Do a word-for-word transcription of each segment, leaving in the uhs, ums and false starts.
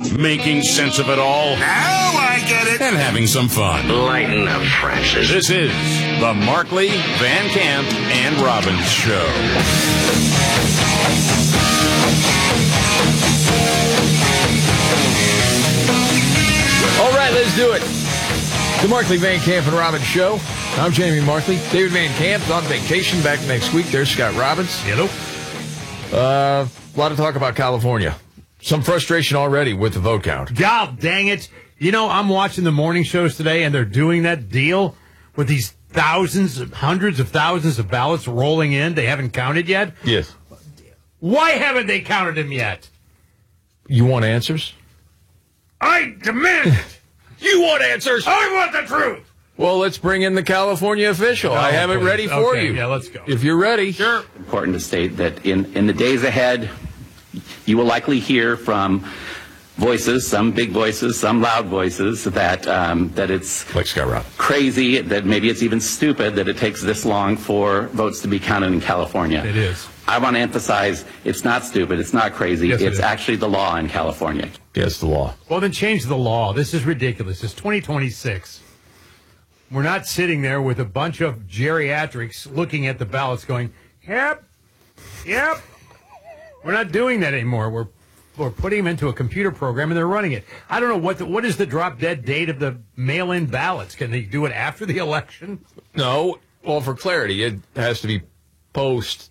making sense of it all. Now I get it. And having some fun. Lighten up, Francis. This is the Markley, Van Camp, and Robbins Show. All right, let's do it. The Markley, Van Camp, and Robbins Show. I'm Jamie Markley. David Van Camp's on vacation. Back next week. There's Scott Robbins. Hello. Uh, a lot of talk about California. Some frustration already with the vote count. God dang it. You know, I'm watching the morning shows today, and they're doing that deal with these thousands, hundreds of thousands of ballots rolling in. They haven't counted yet. Yes. Why haven't they counted them yet? You want answers? I demand it. You want answers? I want the truth. Well, let's bring in the California official. Oh, I have it please. ready for Okay, you. yeah, let's go. If you're ready. Sure. Important to state that in, in the days ahead, you will likely hear from voices, some big voices, some loud voices, that um, that it's Like Scott Robbins. crazy, that maybe it's even stupid that it takes this long for votes to be counted in California. It is. I want to emphasize it's not stupid, it's not crazy, Yes, it it's is. actually the law in California. Yes, the law. Well, then change the law. This is ridiculous. It's twenty twenty-six. We're not sitting there with a bunch of geriatrics looking at the ballots going, yep, yep. We're not doing that anymore. We're we're putting them into a computer program, and they're running it. I don't know, what the, what is the drop-dead date of the mail-in ballots? Can they do it after the election? No. Well, for clarity, it has to be post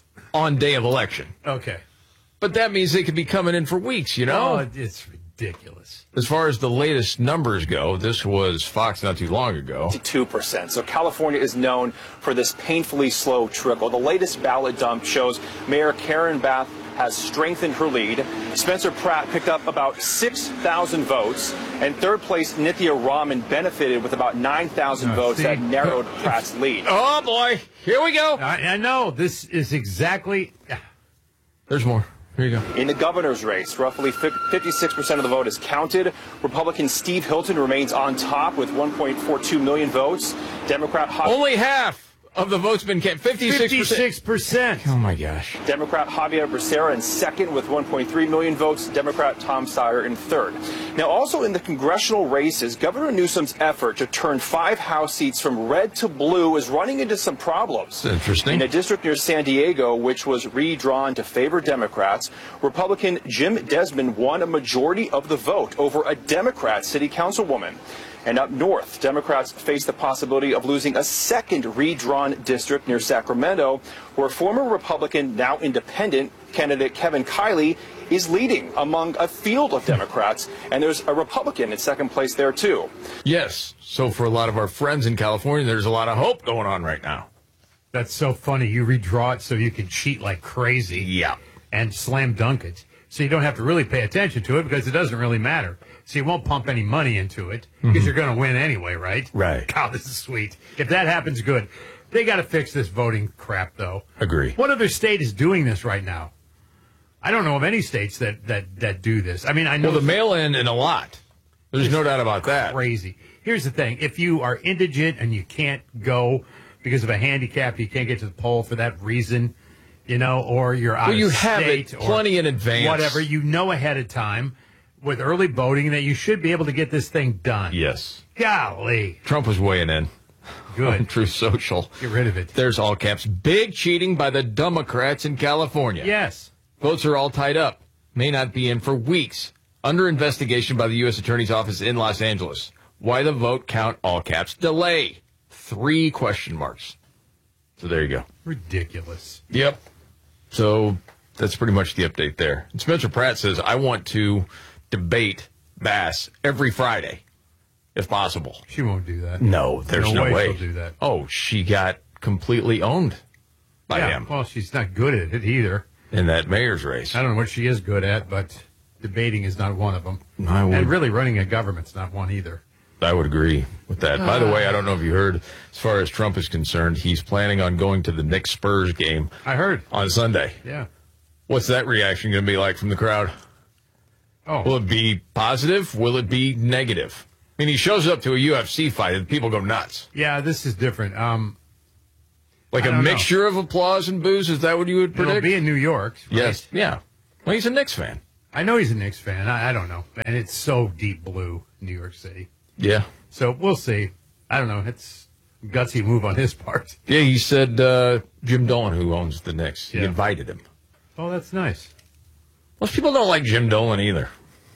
on day of election. Okay. But that means they could be coming in for weeks, you know? Oh, it's ridiculous. As far as the latest numbers go, this was Fox not too long ago. two percent. So California is known for this painfully slow trickle. The latest ballot dump shows Mayor Karen Bass has strengthened her lead. Spencer Pratt picked up about six thousand votes, and third place Nithya Raman benefited with about nine thousand Oh, votes see? that narrowed Pratt's lead. Oh, boy. Here we go. I, I know. This is exactly... There's more. Here you go. In the governor's race, roughly fifty-six percent of the vote is counted. Republican Steve Hilton remains on top with one point four two million votes. Democrat Javier, Only half of the votes been kept. fifty-six percent. fifty-six percent. Oh, my gosh. Democrat Javier Becerra in second with one point three million votes. Democrat Tom Steyer in third. Now, also in the congressional races, Governor Newsom's effort to turn five House seats from red to blue is running into some problems. That's interesting. In a district near San Diego, which was redrawn to favor Democrats, Republican Jim Desmond won a majority of the vote over a Democrat city councilwoman. And up north, Democrats face the possibility of losing a second redrawn district near Sacramento, where former Republican, now independent, candidate Kevin Kiley is leading among a field of Democrats, and there's a Republican in second place there, too. Yes. So for a lot of our friends in California, there's a lot of hope going on right now. That's so funny. You redraw it so you can cheat like crazy. Yeah. And slam dunk it. So you don't have to really pay attention to it because it doesn't really matter. So you won't pump any money into it because Mm-hmm. you're going to win anyway, right? Right. God, this is sweet. If that happens, good. They got to fix this voting crap, though. Agree. What other state is doing this right now? I don't know of any states that, that, that do this. I mean, I know Well, the mail-in and a lot. There's no doubt about that. crazy. Here's the thing. If you are indigent and you can't go because of a handicap, you can't get to the poll for that reason, you know, or you're out Well, you of have state it or plenty in advance. whatever, you know ahead of time with early voting that you should be able to get this thing done. Yes. Golly. Trump was weighing in. Good. On Truth Social. Get rid of it. There's all caps. Big cheating by the Democrats in California. Yes. Votes are all tied up. May not be in for weeks. Under investigation by the U S Attorney's Office in Los Angeles. Why the vote count, all caps, delay? Three question marks. So there you go. Ridiculous. Yep. So that's pretty much the update there. And Spencer Pratt says, I want to debate Bass every Friday, if possible. She won't do that. No, there's No no, way way. she'll do that. Oh, she got completely owned by Yeah, him well, she's not good at it either. in that mayor's race. I don't know what she is good at, but debating is not one of them. I would- And really running a government's not one either. I would agree with that. By the way, I don't know if you heard, as far as Trump is concerned, he's planning on going to the Knicks Spurs game I heard. on Sunday. Yeah. What's that reaction going to be like from the crowd? Oh, Will it be positive? Will it be negative? I mean, he shows up to a U F C fight and people go nuts. yeah, this is different. Um, Like I a don't know. mixture of applause and boos? Is that what you would it'll predict? be in New York. Right? Yes. Yeah. Well, he's a Knicks fan. I know he's a Knicks fan. I, I don't know. And it's so deep blue, New York City. Yeah. So we'll see. I don't know. It's a gutsy move on his part. Yeah, he said uh, Jim Dolan, who owns the Knicks, he Yeah. invited him. Oh, that's nice. Most people don't like Jim Dolan either.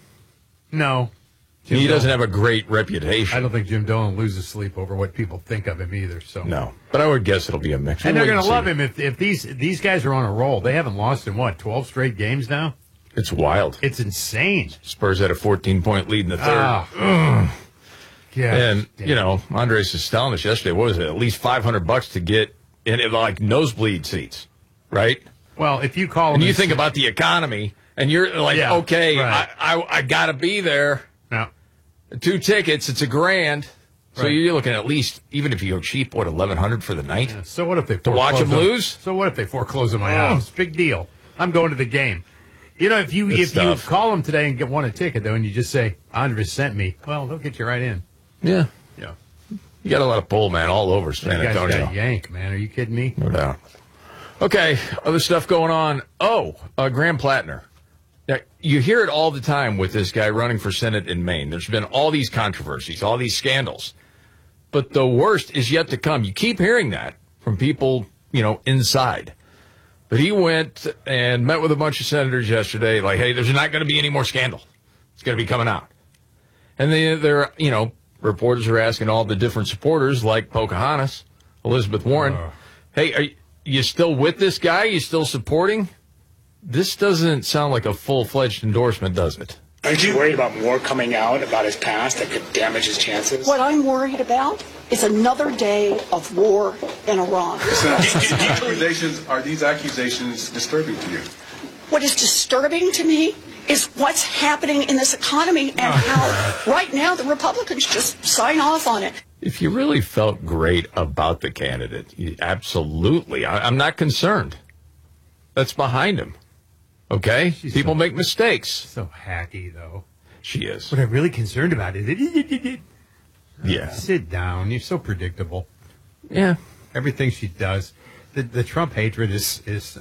No. Jim he Dolan- doesn't have a great reputation. I don't think Jim Dolan loses sleep over what people think of him either. So No. But I would guess it'll be a mix. And We'll they're wait going to love see. him if, if these these guys are on a roll. They haven't lost in, what, twelve straight games now? It's wild. It's insane. Spurs had a fourteen-point lead in the third. Ah. Yeah. and, you know, Andres was telling us yesterday, what was it, at least five hundred bucks to get in, like, nosebleed seats, right? Well, if you call And him you and think say- about the economy, and you're like, Yeah, okay, right. I, I, I got to be there. No. Two tickets, it's a grand. So Right. you're looking at least, even if you go cheap, what, eleven hundred for the night? Yeah, so what if they To watch foreclose him on- lose? So what if they foreclose on my Oh. house? Big deal. I'm going to the game. You know, if you Good if stuff. you call them today and get one a ticket though, and you just say Andres sent me, well, they'll get you right in. Yeah. Yeah. You got a lot of pull, man, all over San You guys Antonio. got yank, man. Are you kidding me? No doubt. Okay, other stuff going on. Oh, uh, Graham Plattner. Now, you hear it all the time with this guy running for Senate in Maine. There's been all these controversies, all these scandals. But the worst is yet to come. You keep hearing that from people, you know, inside. But he went and met with a bunch of senators yesterday, like, hey, there's not going to be any more scandal. It's going to be coming out. And they, they're, you know, reporters are asking all the different supporters, like Pocahontas, Elizabeth Warren, Uh. hey, are you still with this guy? You still supporting? This doesn't sound like a full-fledged endorsement, does it? Aren't you worried about more coming out about his past that could damage his chances? What I'm worried about is another day of war in Iran. These accusations, are these accusations disturbing to you? What is disturbing to me is what's happening in this economy and how right now the Republicans just sign off on it. If you really felt great about the candidate, you, absolutely. I, I'm not concerned. That's behind him. Okay? She's People so- make mistakes. So hacky though. She is. What I'm really concerned about is it. Yeah. Sit down. You're so predictable. Yeah. Everything she does, the the Trump hatred is is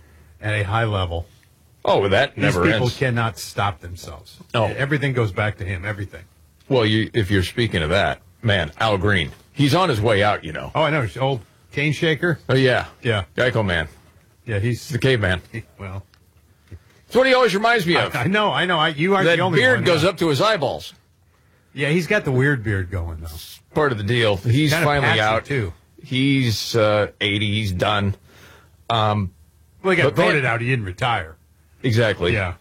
at a high level. Oh, that These never people ends. cannot stop themselves. No. Everything goes back to him. Everything. Well, you, if you're speaking of that, man, Al Green. He's on his way out, you know. Oh, I know. Old cane shaker. Oh, yeah. Yeah. Geico man. Yeah, he's The caveman. well. That's what he always reminds me of. I know. I know. I, you aren't That the only beard one. goes yeah. up to his eyeballs. Yeah, he's got the weird beard going though. Part of the deal. He's Kinda finally patchy, out. too. He's uh, eighty. He's done. Well, he got But man- voted out. He didn't retire. Exactly. Yeah.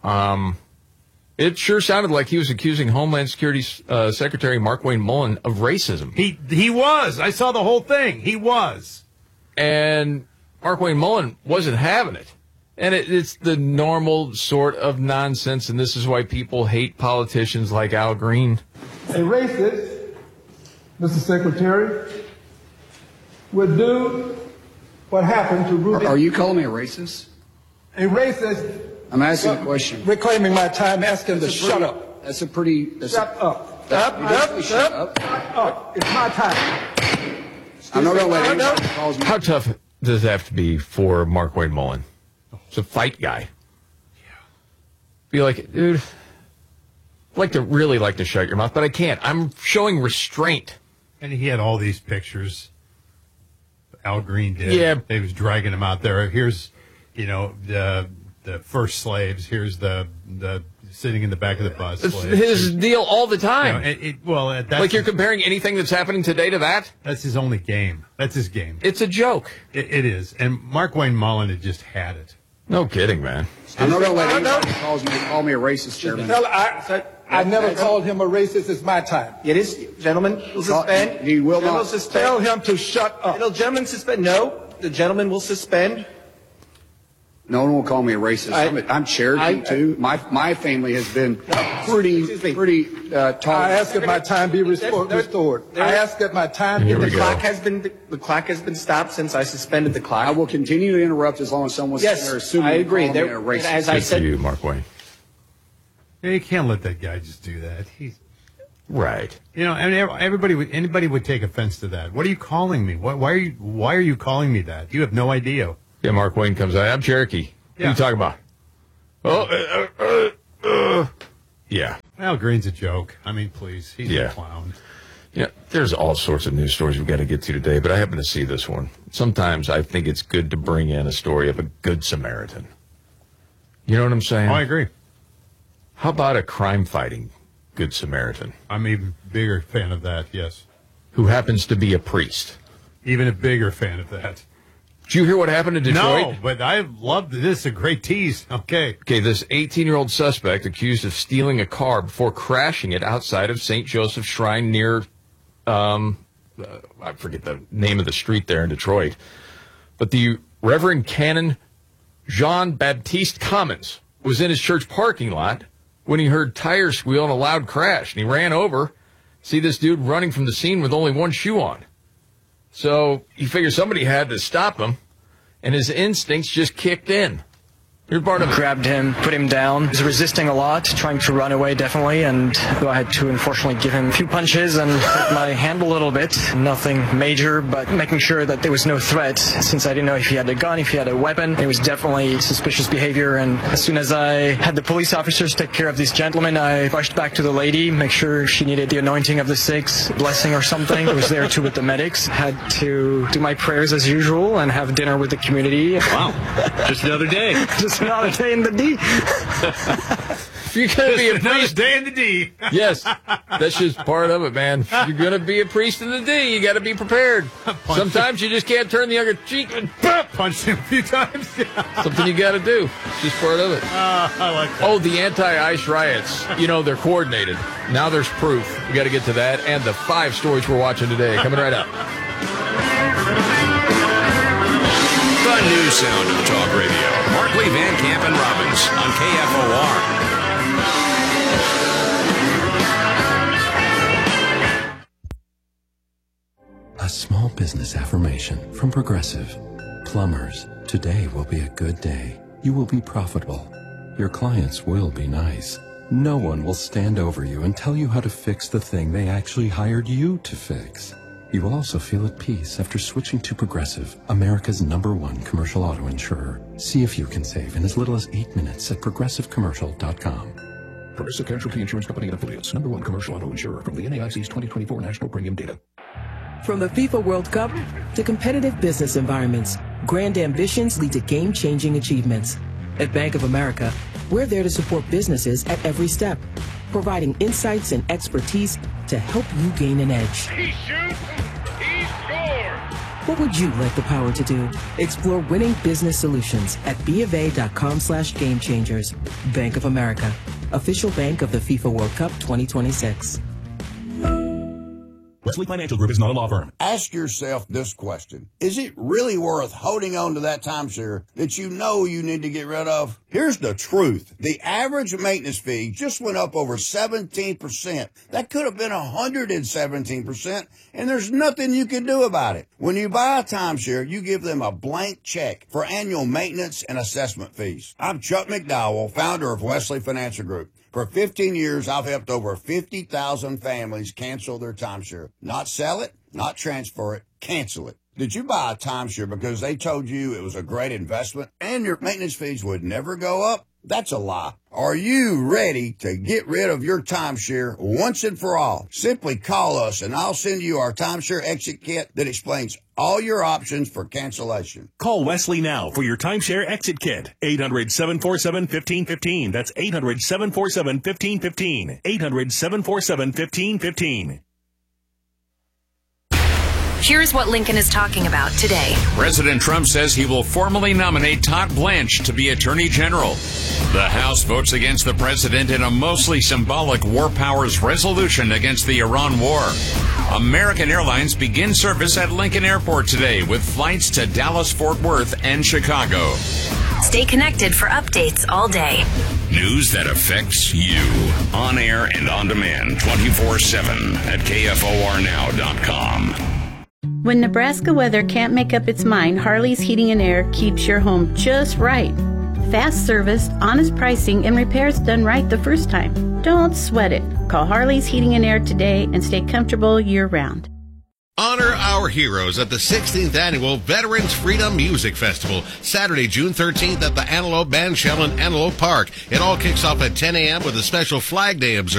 It sure sounded like he was accusing Homeland Security uh, Secretary Mark Wayne Mullen of racism. He he was. I saw the whole thing. He was. And Mark Wayne Mullen wasn't having it. And it, it's the normal sort of nonsense, and this is why people hate politicians like Al Green. A racist, Mister Secretary, would do what happened to Rudy. Are you calling me a racist? A racist. I'm asking a question. Reclaiming my time, asking to shut up. That's a pretty. That's Shut a, up. That's- Up, you up, basically shut up, up. up. It's my time. I'm not going to let anybody who calls me. How tough does it have to be for Mark Wayne Mullen? He's a fight guy. Be like, dude, I'd like to really like to shut your mouth, but I can't. I'm showing restraint. And he had all these pictures. Al Green did. Yeah. They was dragging him out there. Here's, you know, the the first slaves. Here's the the sitting in the back of the bus. It's slaves. his deal all the You know, time. it, it, well, uh, that's Like you're comparing anything that's happening today to that? that's his only game. That's his game. It's a joke. It, it is. And Mark Wayne Mullen had just had it. No kidding, man. I'm not going to let anybody who calls me call me a racist, Chairman. Tell, I, I never called him a racist. It's my time. It is, gentlemen, will suspend. He will Gentlemen not. suspend. Tell him to shut up. It'll, gentlemen, suspend. No, the gentleman will suspend. No one will call me a racist. I- I'm, I'm Cherokee I- too. My my family has been pretty Excuse me. pretty uh, tall. I ask that my time be restored. There- restored. there- I ask that my time Here be we The go. clock has been the clock has been stopped since I suspended the clock. I will continue to interrupt as long as someone's Yes, sitting there assuming I you're agree. calling me There- a racist. as I Good for said, you, Mark Wayne. Yeah, you can't let that guy just do that. He's, Right. you know, and ev- everybody would anybody would take offense to that. What are you calling me? Why, why are you Why are you calling me that? You have no idea. Yeah, Mark Wayne comes out. I'm Cherokee. What are Yeah. you talking about? Oh, uh, uh, uh, yeah. Al Green's a joke. I mean, please. He's Yeah. a clown. Yeah, there's all sorts of news stories we've got to get to today, but I happen to see this one. Sometimes I think it's good to bring in a story of a good Samaritan. You know what I'm saying? Oh, I agree. How about a crime-fighting good Samaritan I'm even bigger fan of that, yes. who happens to be a priest? Even a bigger fan of that. Did you hear what happened in Detroit? No, but I loved this. It's a great tease. Okay. Okay, this eighteen-year-old suspect accused of stealing a car before crashing it outside of Saint Joseph's Shrine near, um, uh, I forget the name of the street there in Detroit. But the Reverend Canon Jean-Baptiste Commons was in his church parking lot when he heard tires squeal and a loud crash, and he ran over. See this dude running from the scene with only one shoe on. So he figured somebody had to stop him, and his instincts just kicked in. Here's part of it. Grabbed him, put him down. He was resisting a lot, trying to run away, definitely, and I had to unfortunately give him a few punches and hurt my hand a little bit. Nothing major, but making sure that there was no threat, since I didn't know if he had a gun, if he had a weapon. It was definitely suspicious behavior, and as soon as I had the police officers take care of this gentleman, I rushed back to the lady, make sure she needed the anointing of the six, blessing or something. I was there too with the medics. Had to do my prayers as usual and have dinner with the community. Wow. Just another day. Just another day in the D. If you're going to be a Another priest, day in the D. yes, that's just part of it, man. If you're going to be a priest in the D, you got to be prepared. Sometimes you just can't turn the other cheek and Punched him a few times. something you got to do. It's just part of it. Uh, I like that. Oh, the anti-ICE riots. You know, they're coordinated. Now there's proof. We got to get to that and the five stories we're watching today. Coming right up. The new sound of talk radio. Markley, Van Camp, and Robbins on K F O R. A small business affirmation from Progressive. Plumbers, today will be a good day. You will be profitable. Your clients will be nice. No one will stand over you and tell you how to fix the thing they actually hired you to fix. You will also feel at peace after switching to Progressive, America's number one commercial auto insurer. See if you can save in as little as eight minutes at progressive commercial dot com. Progressive Casualty Insurance Company and Affiliates, number one commercial auto insurer from the N A I C's twenty twenty-four National Premium Data. From the FIFA World Cup to competitive business environments, grand ambitions lead to game-changing achievements. At Bank of America, we're there to support businesses at every step, providing insights and expertise to help you gain an edge. He shoots, he scores! What would you like the power to do? Explore winning business solutions at bofa.com slash game changers. Bank of America, official bank of the FIFA World Cup twenty twenty-six. Wesley Financial Group is not a law firm. Ask yourself this question. Is it really worth holding on to that timeshare that you know you need to get rid of? Here's the truth. The average maintenance fee just went up over seventeen percent. That could have been one hundred seventeen percent, and there's nothing you can do about it. When you buy a timeshare, you give them a blank check for annual maintenance and assessment fees. I'm Chuck McDowell, founder of Wesley Financial Group. For fifteen years, I've helped over fifty thousand families cancel their timeshare. Not sell it, not transfer it, cancel it. Did you buy a timeshare because they told you it was a great investment and your maintenance fees would never go up? That's a lie. Are you ready to get rid of your timeshare once and for all? Simply call us and I'll send you our timeshare exit kit that explains all your options for cancellation. Call Wesley now for your timeshare exit kit. eight hundred, seven four seven, one five one five. That's eight hundred, seven four seven, one five one five. eight hundred, seven four seven, one five one five. Here's what Lincoln is talking about today. President Trump says he will formally nominate Todd Blanche to be Attorney General. The House votes against the president in a mostly symbolic war powers resolution against the Iran war. American Airlines begins service at Lincoln Airport today with flights to Dallas, Fort Worth, and Chicago. Stay connected for updates all day. News that affects you. On air and on demand twenty-four seven at K F O R now dot com. When Nebraska weather can't make up its mind, Harley's Heating and Air keeps your home just right. Fast service, honest pricing, and repairs done right the first time. Don't sweat it. Call Harley's Heating and Air today and stay comfortable year-round. Honor our heroes at the sixteenth Annual Veterans Freedom Music Festival, Saturday, June thirteenth at the Antelope Bandshell in Antelope Park. It all kicks off at ten a.m. with a special Flag Day observance.